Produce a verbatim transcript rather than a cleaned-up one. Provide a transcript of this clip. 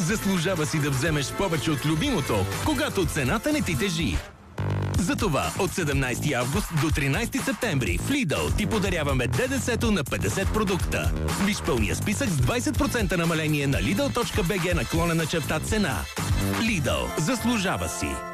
Заслужава си да вземеш повече от любимото, когато цената не ти тежи. Затова от седемнайсети август до тринайсети септември в Lidl ти подаряваме ДДС-то на петдесет продукта. Виж пълния списък с двайсет процента намаление на Lidl точка би джи наклонена черта цена. Lidl. Заслужава си.